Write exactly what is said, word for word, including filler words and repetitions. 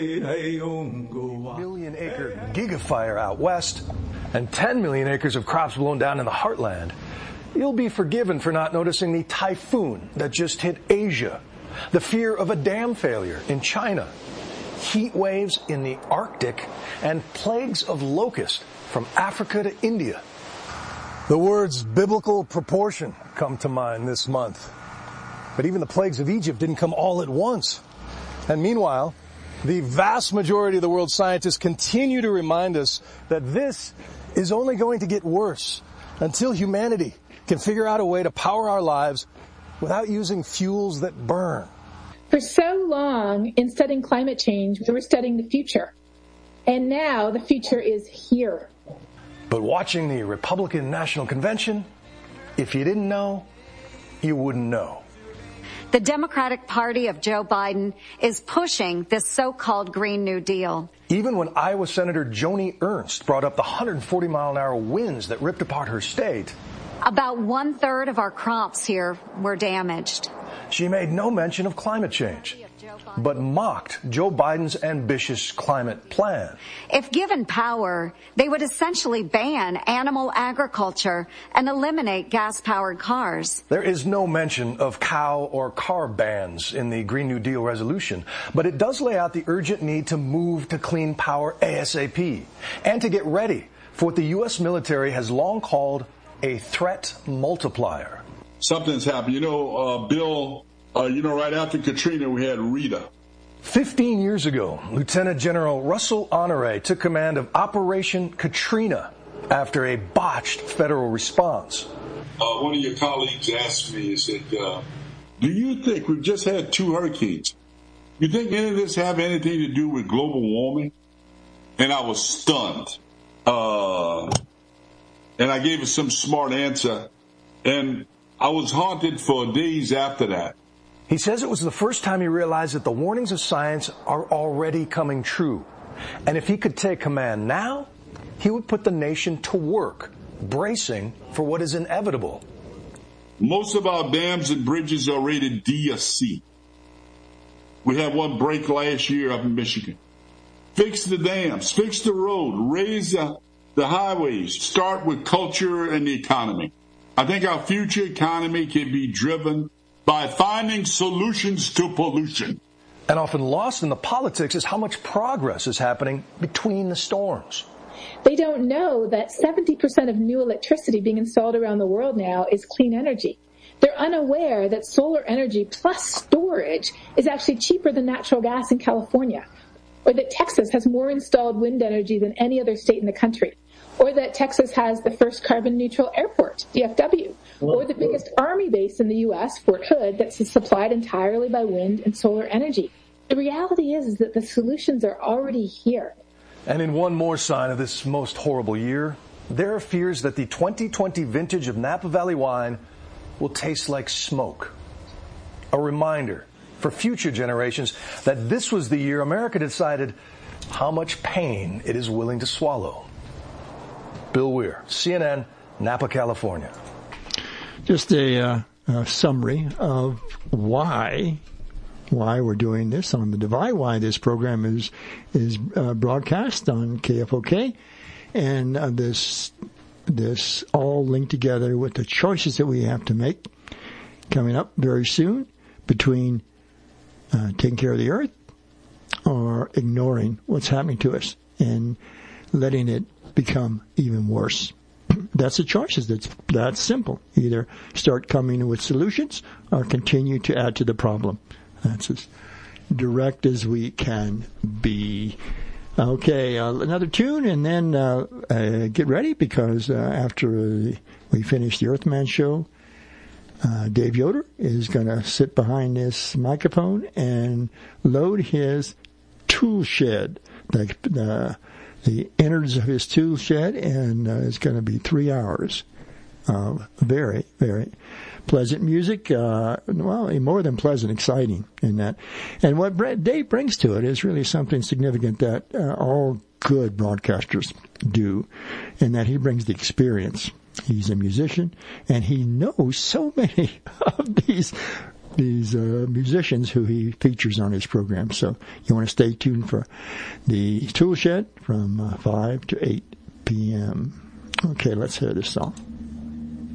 Million acre gigafire out west and ten million acres of crops blown down in the heartland, you'll be forgiven for not noticing the typhoon that just hit Asia, the fear of a dam failure in China, heat waves in the Arctic, and plagues of locusts from Africa to India. The words biblical proportion come to mind this month. But even the plagues of Egypt didn't come all at once. And meanwhile, the vast majority of the world's scientists continue to remind us that this is only going to get worse until humanity can figure out a way to power our lives without using fuels that burn. For so long, in studying climate change, we were studying the future. And now the future is here. But watching the Republican National Convention, if you didn't know, you wouldn't know. The Democratic Party of Joe Biden is pushing this so-called Green New Deal. Even when Iowa Senator Joni Ernst brought up the one hundred forty mile an hour winds that ripped apart her state, about one-third of our crops here were damaged. She made no mention of climate change, but mocked Joe Biden's ambitious climate plan. If given power, they would essentially ban animal agriculture and eliminate gas-powered cars. There is no mention of cow or car bans in the Green New Deal resolution, but it does lay out the urgent need to move to clean power ASAP and to get ready for what the U S military has long called a threat multiplier. Something's happened. You know, uh, Bill, uh, you know, right after Katrina, we had Rita. Fifteen years ago, Lieutenant General Russell Honore took command of Operation Katrina after a botched federal response. Uh, one of your colleagues asked me, he said, uh, do you think we've just had two hurricanes? You think any of this have anything to do with global warming? And I was stunned. Uh, and I gave him some smart answer. And I was haunted for days after that. He says it was the first time he realized that the warnings of science are already coming true. And if he could take command now, he would put the nation to work, bracing for what is inevitable. Most of our dams and bridges are rated D or C. We had one break last year up in Michigan. Fix the dams, fix the road, raise the, the highways, start with culture and the economy. I think our future economy can be driven by finding solutions to pollution. And often lost in the politics is how much progress is happening between the storms. They don't know that seventy percent of new electricity being installed around the world now is clean energy. They're unaware that solar energy plus storage is actually cheaper than natural gas in California, or that Texas has more installed wind energy than any other state in the country, or that Texas has the first carbon-neutral airport, D F W, or the biggest Army base in the U S, Fort Hood, that's supplied entirely by wind and solar energy. The reality is, is that the solutions are already here. And in one more sign of this most horrible year, there are fears that the twenty twenty vintage of Napa Valley wine will taste like smoke. A reminder for future generations that this was the year America decided how much pain it is willing to swallow. Bill Weir, C N N, Napa, California. Just a, uh, a summary of why why we're doing this on the Divide, why this program is is uh, broadcast on K F O K, and uh, this this all linked together with the choices that we have to make coming up very soon between uh, taking care of the earth or ignoring what's happening to us and letting it become even worse. That's the choices. That's that's simple. Either start coming with solutions or continue to add to the problem. That's as direct as we can be. Okay, uh, another tune, and then uh, uh, get ready, because uh, after uh, we finish the Earthman show, uh, Dave Yoder is going to sit behind this microphone and load his tool shed, the, the, the innards of his tool shed, and uh, it's going to be three hours of very, very pleasant music. Uh, well, more than pleasant, exciting in that. And what Brett Dave brings to it is really something significant that uh, all good broadcasters do, in that he brings the experience. He's a musician, and he knows so many of these these uh, musicians who he features on his program. So you want to stay tuned for the Tool Shed from uh, five to eight p.m. Okay, let's hear this song.